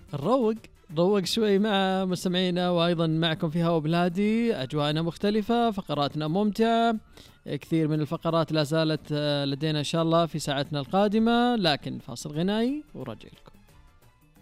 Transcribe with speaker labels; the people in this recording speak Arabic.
Speaker 1: نروق شوي مع مستمعينا وأيضا معكم في هوا بلادي. أجواءنا مختلفة، فقراتنا ممتعة، كثير من الفقرات لا زالت لدينا إن شاء الله في ساعتنا القادمة، لكن فاصل غنائي ورجع لكم.